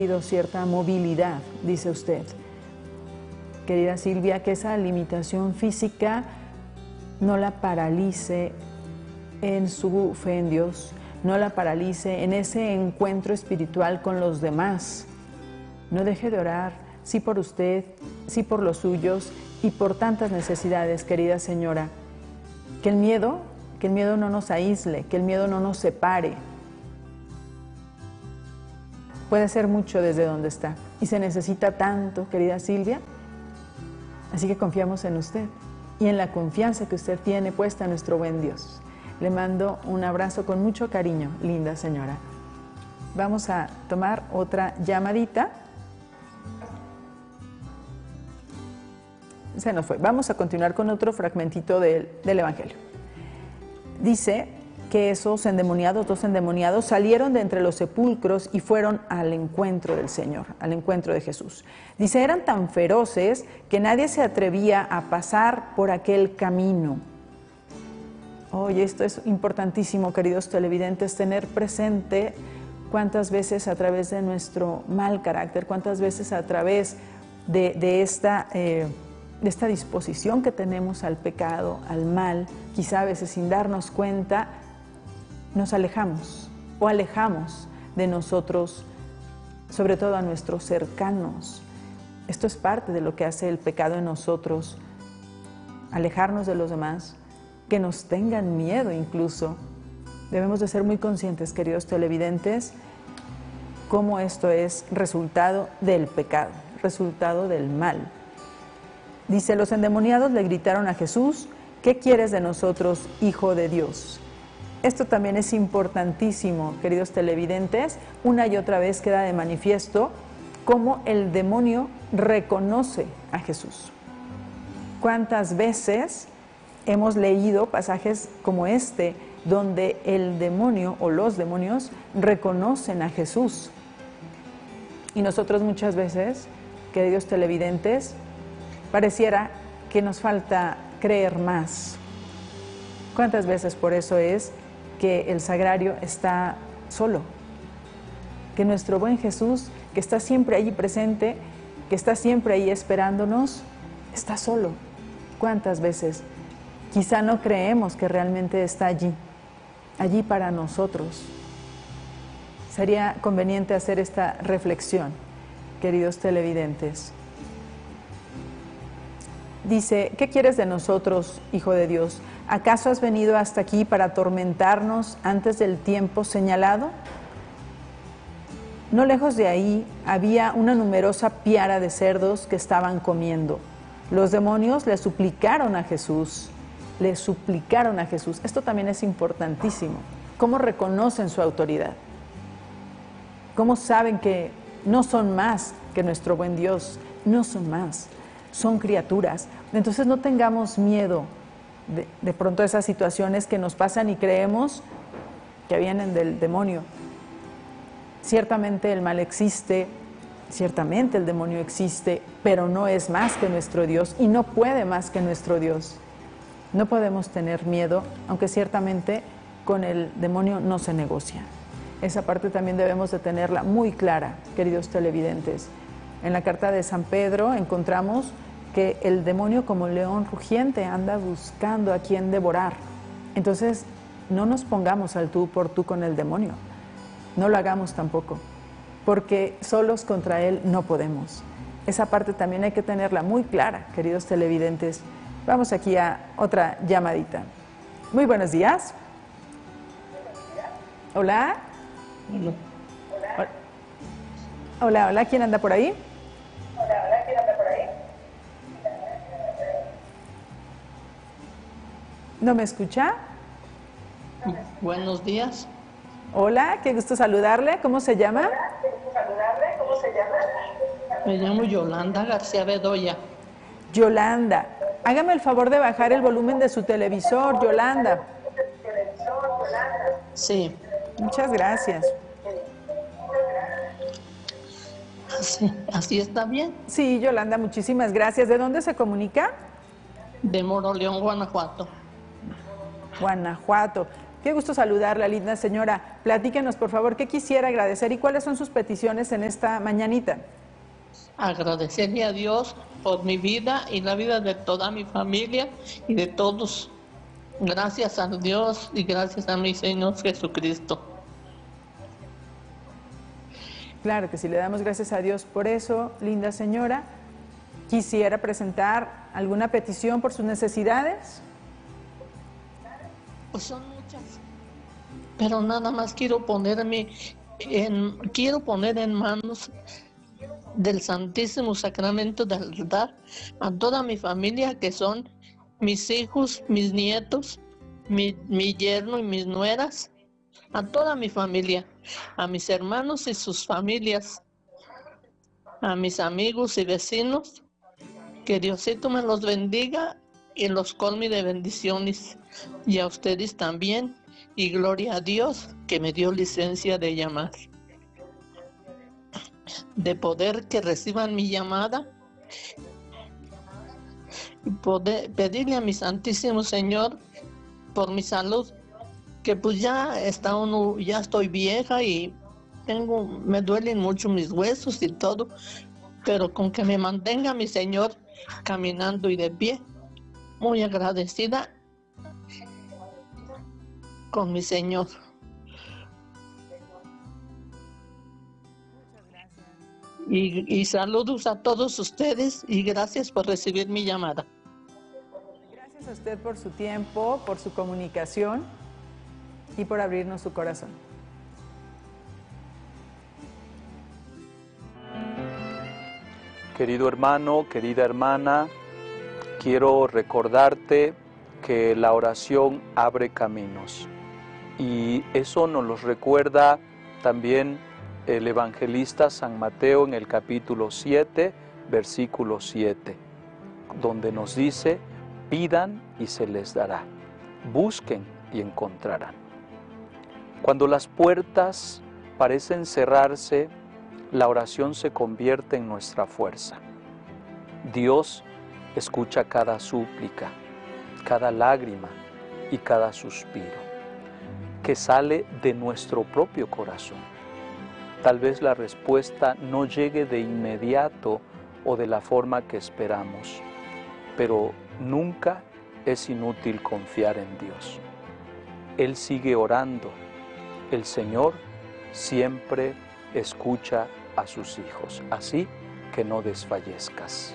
cierta movilidad, dice usted. Querida Silvia, que esa limitación física no la paralice en su fe en Dios, no la paralice en ese encuentro espiritual con los demás. No deje de orar, sí por usted, sí por los suyos y por tantas necesidades, querida señora. Que el miedo no nos aísle, que el miedo no nos separe. Puede ser mucho desde donde está y se necesita tanto, querida Silvia. Así que confiamos en usted y en la confianza que usted tiene puesta en nuestro buen Dios. Le mando un abrazo con mucho cariño, linda señora. Vamos a tomar otra llamadita. Se nos fue. Vamos a continuar con otro fragmentito del Evangelio. Dice que esos endemoniados, dos endemoniados, salieron de entre los sepulcros y fueron al encuentro del Señor, al encuentro de Jesús. Dice, eran tan feroces que nadie se atrevía a pasar por aquel camino. Oye, esto es importantísimo, queridos televidentes, tener presente cuántas veces a través de nuestro mal carácter, cuántas veces a través de esta disposición que tenemos al pecado, al mal, quizá a veces sin darnos cuenta, nos alejamos o alejamos de nosotros, sobre todo a nuestros cercanos. Esto es parte de lo que hace el pecado en nosotros, alejarnos de los demás, que nos tengan miedo incluso. Debemos de ser muy conscientes, queridos televidentes, cómo esto es resultado del pecado, resultado del mal. Dice, los endemoniados le gritaron a Jesús, ¿qué quieres de nosotros, Hijo de Dios? Esto también es importantísimo, queridos televidentes. Una y otra vez queda de manifiesto cómo el demonio reconoce a Jesús. ¿Cuántas veces hemos leído pasajes como este, donde el demonio o los demonios reconocen a Jesús? Y nosotros muchas veces, queridos televidentes, pareciera que nos falta creer más. ¿Cuántas veces por eso es que el sagrario está solo? Que nuestro buen Jesús, que está siempre allí presente, que está siempre ahí esperándonos, está solo. ¿Cuántas veces? Quizá no creemos que realmente está allí para nosotros. Sería conveniente hacer esta reflexión, queridos televidentes. Dice, ¿qué quieres de nosotros, Hijo de Dios? ¿Acaso has venido hasta aquí para atormentarnos antes del tiempo señalado? No lejos de ahí había una numerosa piara de cerdos que estaban comiendo. Los demonios le suplicaron a Jesús. Esto también es importantísimo. ¿Cómo reconocen su autoridad? ¿Cómo saben que no son más que nuestro buen Dios? No son más. Son criaturas. Entonces no tengamos miedo de pronto a esas situaciones que nos pasan y creemos que vienen del demonio. Ciertamente el mal existe, ciertamente el demonio existe, pero no es más que nuestro Dios y no puede más que nuestro Dios. No podemos tener miedo, aunque ciertamente con el demonio no se negocia. Esa parte también debemos de tenerla muy clara, queridos televidentes. En la carta de San Pedro encontramos que el demonio como león rugiente anda buscando a quien devorar. Entonces, no nos pongamos al tú por tú con el demonio. No lo hagamos tampoco, porque solos contra él no podemos. Esa parte también hay que tenerla muy clara, queridos televidentes. Vamos aquí a otra llamadita. Muy buenos días. Hola. Hola, ¿quién anda por ahí? ¿No me escucha? Buenos días. Hola, qué gusto saludarle. ¿Cómo se llama? Me llamo Yolanda García Bedoya. Yolanda, hágame el favor de bajar el volumen de su televisor, Yolanda. Sí. Muchas gracias. ¿Así está bien? Sí, Yolanda, muchísimas gracias. ¿De dónde se comunica? De Moroleón, Guanajuato. Guanajuato. Qué gusto saludarla, linda señora. Platíquenos, por favor, qué quisiera agradecer y cuáles son sus peticiones en esta mañanita. Agradecerle a Dios por mi vida y la vida de toda mi familia y de todos. Gracias a Dios y gracias a mi Señor Jesucristo. Claro que sí, le damos gracias a Dios por eso, linda señora. ¿Quisiera presentar alguna petición por sus necesidades? Pues son muchas, pero nada más quiero poner en manos del Santísimo Sacramento del altar a toda mi familia, que son mis hijos, mis nietos, mi yerno y mis nueras, a toda mi familia, a mis hermanos y sus familias, a mis amigos y vecinos, que Diosito me los bendiga y los colme de bendiciones, y a ustedes también, y gloria a Dios que me dio licencia de llamar, de poder que reciban mi llamada y poder pedirle a mi Santísimo Señor por mi salud, que pues ya estoy vieja y me duelen mucho mis huesos y todo, pero con que me mantenga mi Señor caminando y de pie, muy agradecida con mi Señor. Y saludos a todos ustedes y gracias por recibir mi llamada. Gracias a usted por su tiempo, por su comunicación y por abrirnos su corazón. Querido hermano, querida hermana, quiero recordarte que la oración abre caminos y eso nos lo recuerda también el evangelista San Mateo en el capítulo 7, versículo 7, donde nos dice: pidan y se les dará, busquen y encontrarán. Cuando las puertas parecen cerrarse, la oración se convierte en nuestra fuerza. Dios escucha cada súplica, cada lágrima y cada suspiro que sale de nuestro propio corazón. Tal vez la respuesta no llegue de inmediato o de la forma que esperamos, pero nunca es inútil confiar en Dios. Él sigue orando. El Señor siempre escucha a sus hijos, así que no desfallezcas.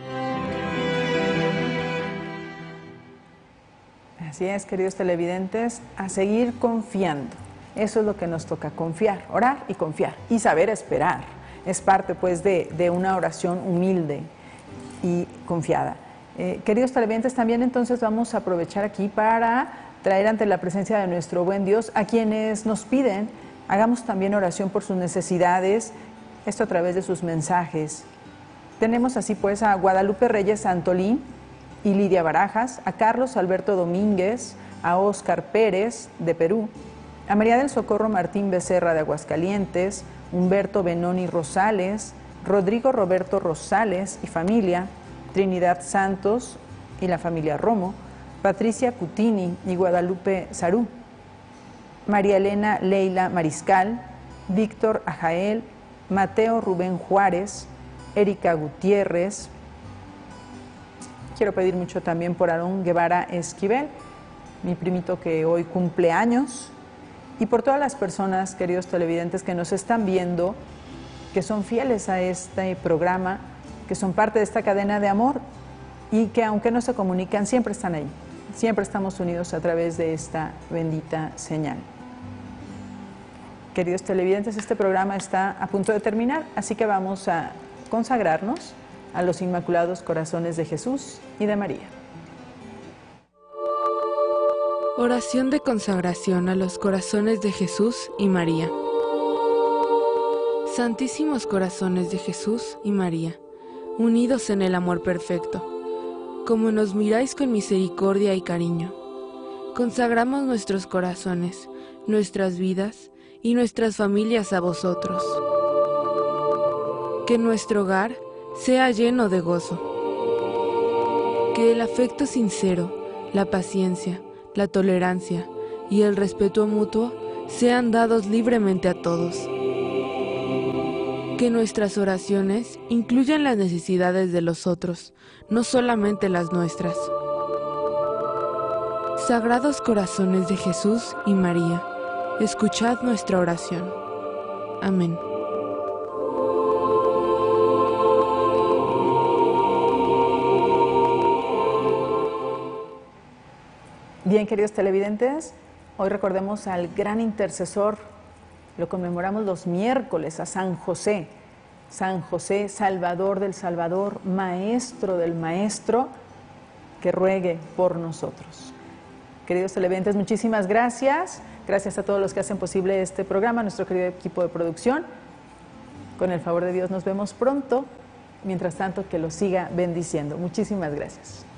Así es, queridos televidentes, a seguir confiando. Eso es lo que nos toca, confiar, orar y confiar y saber esperar. Es parte pues de una oración humilde y confiada. Queridos televidentes, también entonces vamos a aprovechar aquí para traer ante la presencia de nuestro buen Dios a quienes nos piden, hagamos también oración por sus necesidades, esto a través de sus mensajes. Tenemos así pues a Guadalupe Reyes Antolín y Lidia Barajas, a Carlos Alberto Domínguez, a Óscar Pérez de Perú, a María del Socorro Martín Becerra de Aguascalientes, Humberto Benoni Rosales, Rodrigo Roberto Rosales y familia, Trinidad Santos y la familia Romo, Patricia Cutini y Guadalupe Sarú, María Elena Leila Mariscal, Víctor Ajael, Mateo Rubén Juárez, Erika Gutiérrez. Quiero pedir mucho también por Aarón Guevara Esquivel, mi primito que hoy cumple años, y por todas las personas, queridos televidentes, que nos están viendo, que son fieles a este programa, que son parte de esta cadena de amor y que aunque no se comunican, siempre están ahí, siempre estamos unidos a través de esta bendita señal. Queridos televidentes, este programa está a punto de terminar, así que vamos a consagrarnos a los Inmaculados Corazones de Jesús y de María. Oración de consagración a los corazones de Jesús y María. Santísimos corazones de Jesús y María, unidos en el amor perfecto, como nos miráis con misericordia y cariño, consagramos nuestros corazones, nuestras vidas y nuestras familias a vosotros. Que nuestro hogar sea lleno de gozo. Que el afecto sincero, la paciencia, la tolerancia y el respeto mutuo sean dados libremente a todos. Que nuestras oraciones incluyan las necesidades de los otros, no solamente las nuestras. Sagrados corazones de Jesús y María, escuchad nuestra oración. Amén. Bien, queridos televidentes, hoy recordemos al gran intercesor, lo conmemoramos los miércoles, a San José, Salvador del Salvador, Maestro del Maestro, que ruegue por nosotros. Queridos televidentes, muchísimas gracias. Gracias a todos los que hacen posible este programa, nuestro querido equipo de producción. Con el favor de Dios nos vemos pronto. Mientras tanto, que los siga bendiciendo. Muchísimas gracias.